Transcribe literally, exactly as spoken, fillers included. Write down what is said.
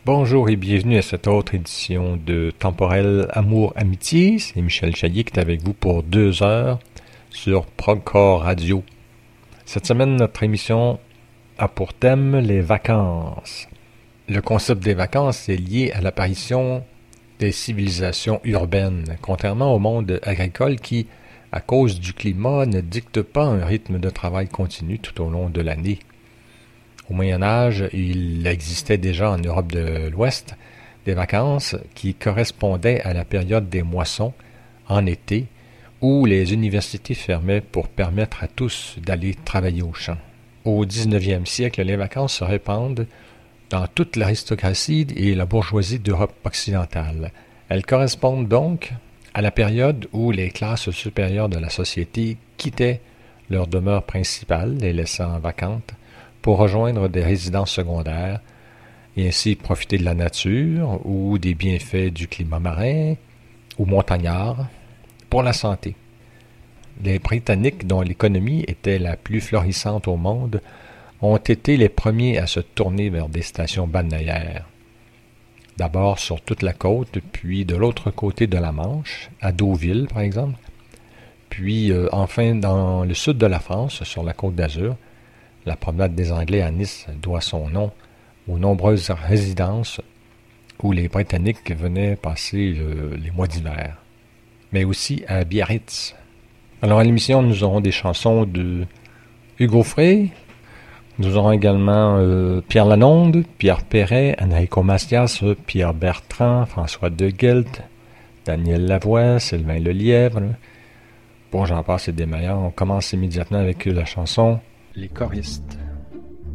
Bonjour et bienvenue à cette autre édition de Temporel Amour Amitié. C'est Michel Chaillier qui est avec vous pour deux heures sur Progcore Radio. Cette semaine, notre émission a pour thème les vacances. Le concept des vacances est lié à l'apparition des civilisations urbaines, contrairement au monde agricole qui, à cause du climat, ne dicte pas un rythme de travail continu tout au long de l'année. Au Moyen Âge, il existait déjà en Europe de l'Ouest des vacances qui correspondaient à la période des moissons, en été, où les universités fermaient pour permettre à tous d'aller travailler au champ. Au dix-neuvième siècle, les vacances se répandent dans toute l'aristocratie et la bourgeoisie d'Europe occidentale. Elles correspondent donc à la période où les classes supérieures de la société quittaient leur demeure principale, les laissant vacantes, pour rejoindre des résidences secondaires et ainsi profiter de la nature ou des bienfaits du climat marin ou montagnard pour la santé. Les Britanniques, dont l'économie était la plus florissante au monde, ont été les premiers à se tourner vers des stations balnéaires. D'abord sur toute la côte, puis de l'autre côté de la Manche, à Deauville par exemple, puis euh, enfin dans le sud de la France, sur la Côte d'Azur. La promenade des Anglais à Nice doit son nom aux nombreuses résidences où les Britanniques venaient passer le, les mois d'hiver, mais aussi à Biarritz. Alors à l'émission, nous aurons des chansons de Hugo Frey, nous aurons également euh, Pierre Lalonde, Pierre Perret, Enrico Macias, Pierre Bertrand, François de Guelt, Daniel Lavoie, Sylvain Lelièvre. Bon, j'en passe et des meilleurs. On commence immédiatement avec la chanson Les choristes.